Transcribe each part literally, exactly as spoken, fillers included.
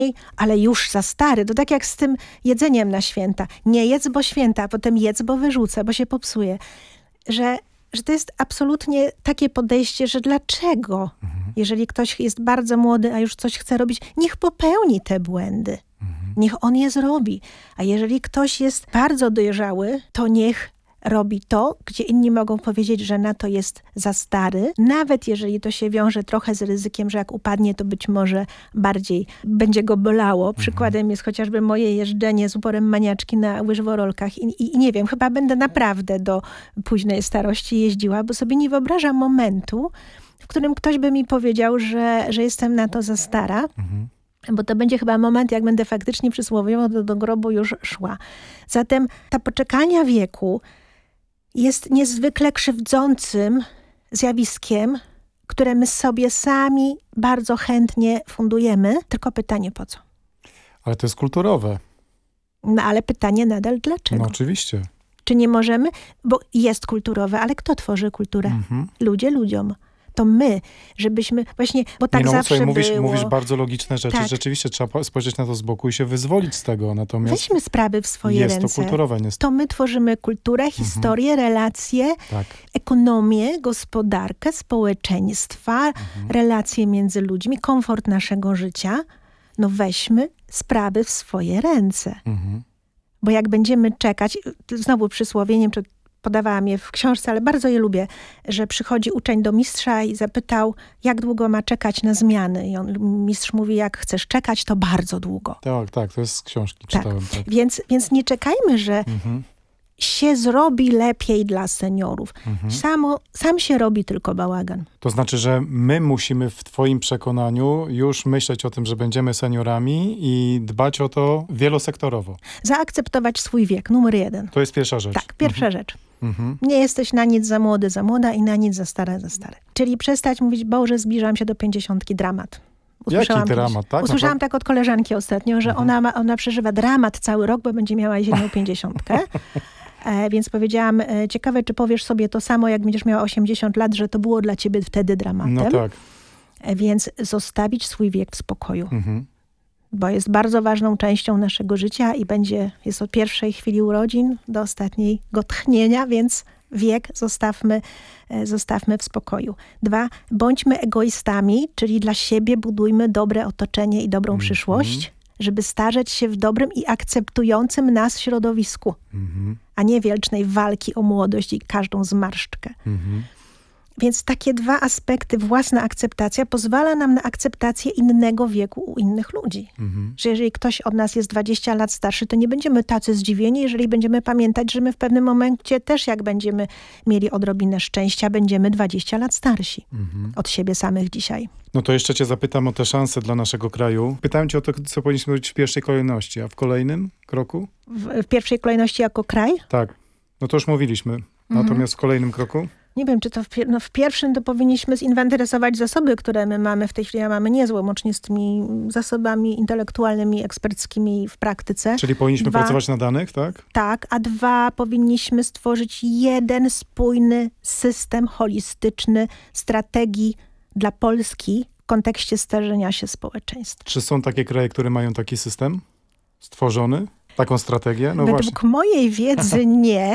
ale już za stary. To tak jak z tym jedzeniem na święta. Nie jedz, bo święta, a potem jedz, bo wyrzucę, bo się popsuje. Że, że to jest absolutnie takie podejście, że dlaczego? Mhm. Jeżeli ktoś jest bardzo młody, a już coś chce robić, niech popełni te błędy. Mhm. Niech on je zrobi. A jeżeli ktoś jest bardzo dojrzały, to niech robi to, gdzie inni mogą powiedzieć, że na to jest za stary. Nawet jeżeli to się wiąże trochę z ryzykiem, że jak upadnie, to być może bardziej będzie go bolało. Przykładem jest chociażby moje jeżdżenie z uporem maniaczki na łyżworolkach. I, i, I nie wiem, chyba będę naprawdę do późnej starości jeździła, bo sobie nie wyobrażam momentu, w którym ktoś by mi powiedział, że, że jestem na to za stara. Mhm. Bo to będzie chyba moment, jak będę faktycznie przysłowiowo do, do grobu już szła. Zatem ta poczekalnia wieku jest niezwykle krzywdzącym zjawiskiem, które my sobie sami bardzo chętnie fundujemy. Tylko pytanie po co? Ale to jest kulturowe. No ale pytanie nadal dlaczego? No oczywiście. Czy nie możemy? Bo jest kulturowe, ale kto tworzy kulturę? Mhm. Ludzie ludziom. To my, żebyśmy właśnie, bo tak nie no, zawsze mówisz, było. Mówisz bardzo logiczne rzeczy. Tak. Rzeczywiście trzeba spojrzeć na to z boku i się wyzwolić z tego. Natomiast weźmy sprawy w swoje jest ręce. To kulturowe. Jest. To my tworzymy kulturę, historię, mhm. relacje, tak. ekonomię, gospodarkę, społeczeństwa, mhm. relacje między ludźmi, komfort naszego życia. No weźmy sprawy w swoje ręce. Mhm. Bo jak będziemy czekać, znowu przysłowie, nie wiem, czy podawałam je w książce, ale bardzo je lubię, że przychodzi uczeń do mistrza i zapytał, jak długo ma czekać na zmiany. I on, mistrz mówi, jak chcesz czekać, to bardzo długo. Tak, tak, to jest z książki, tak. czytałem. Tak. Więc, więc nie czekajmy, że mhm. się zrobi lepiej dla seniorów. Mhm. Samo, sam się robi tylko bałagan. To znaczy, że my musimy w twoim przekonaniu już myśleć o tym, że będziemy seniorami i dbać o to wielosektorowo. Zaakceptować swój wiek, numer jeden. To jest pierwsza rzecz. Tak, pierwsza mhm. rzecz. Mhm. Nie jesteś na nic za młody, za młoda i na nic za stara, za stare. Czyli przestać mówić, Boże, zbliżam się do pięćdziesiątki, dramat. Usłyszałam Jaki dramat, tak? Usłyszałam tak od koleżanki ostatnio, że mhm. ona, ma, ona przeżywa dramat cały rok, bo będzie miała jesienną pięćdziesiątkę. E, więc powiedziałam, e, ciekawe, czy powiesz sobie to samo, jak będziesz miała osiemdziesiąt lat, że to było dla ciebie wtedy dramatem. No tak. E, więc zostawić swój wiek w spokoju. Mhm. Bo jest bardzo ważną częścią naszego życia i będzie, jest od pierwszej chwili urodzin do ostatniego tchnienia, więc wiek zostawmy, e, zostawmy w spokoju. Dwa, bądźmy egoistami, czyli dla siebie budujmy dobre otoczenie i dobrą mhm. przyszłość, żeby starzeć się w dobrym i akceptującym nas środowisku, mhm. a nie wielcznej walki o młodość i każdą zmarszczkę. Mhm. Więc takie dwa aspekty, własna akceptacja pozwala nam na akceptację innego wieku u innych ludzi. Mhm. Że jeżeli ktoś od nas jest dwadzieścia lat starszy, to nie będziemy tacy zdziwieni, jeżeli będziemy pamiętać, że my w pewnym momencie też, jak będziemy mieli odrobinę szczęścia, będziemy dwadzieścia lat starsi mhm. od siebie samych dzisiaj. No to jeszcze cię zapytam o te szanse dla naszego kraju. Pytałem cię o to, co powinniśmy robić w pierwszej kolejności, a w kolejnym kroku? W, w pierwszej kolejności jako kraj? Tak. No to już mówiliśmy. Mhm. Natomiast w kolejnym kroku? Nie wiem, czy to w, pier- no w pierwszym to powinniśmy zinwentaryzować zasoby, które my mamy w tej chwili, a mamy niezłe, łącznie z tymi zasobami intelektualnymi, eksperckimi w praktyce. Czyli powinniśmy dwa, pracować na danych, tak? Tak, a dwa, powinniśmy stworzyć jeden spójny system holistyczny strategii dla Polski w kontekście starzenia się społeczeństwa. Czy są takie kraje, które mają taki system stworzony? Taką strategię? No Według właśnie. mojej wiedzy nie.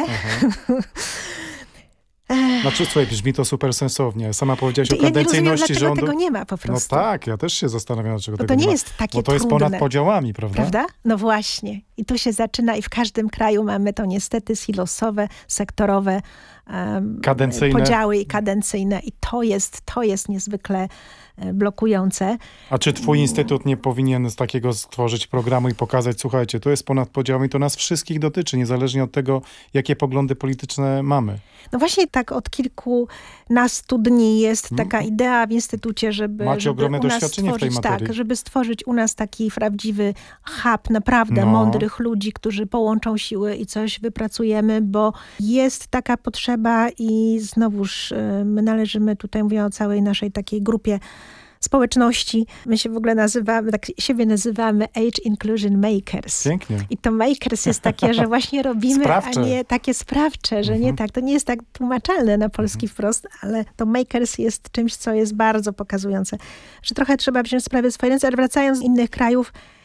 Znaczy, słuchaj, brzmi to super sensownie. Sama powiedziałaś ja o kadencyjności nie rządu. tego nie ma po prostu. No tak, ja też się zastanawiam, dlaczego Bo tego to nie nie ma. jest takie Bo to jest trudne. ponad podziałami, prawda? Prawda? No właśnie. I tu się zaczyna i w każdym kraju mamy to niestety silosowe, sektorowe um, kadencyjne. podziały i kadencyjne. I to jest, to jest niezwykle blokujące. A czy twój instytut nie powinien z takiego stworzyć programu i pokazać, słuchajcie, to jest ponad podziałami, to nas wszystkich dotyczy, niezależnie od tego, jakie poglądy polityczne mamy. No właśnie tak od kilkunastu dni jest taka hmm. idea w instytucie, żeby, Macie żeby ogromne u nas doświadczenie stworzyć, w tej materii. Tak, żeby stworzyć u nas taki prawdziwy hub naprawdę no. mądrych ludzi, którzy połączą siły i coś wypracujemy, bo jest taka potrzeba i znowuż my należymy, tutaj mówię o całej naszej takiej grupie społeczności. My się w ogóle nazywamy, tak siebie nazywamy Age Inclusion Makers. Pięknie. I to makers jest takie, że właśnie robimy, Sprawcze. a nie takie sprawcze, że nie tak. To nie jest tak tłumaczalne na polski wprost, ale to makers jest czymś, co jest bardzo pokazujące. Że trochę trzeba wziąć sprawę w swoje ręce, ale wracając z innych krajów,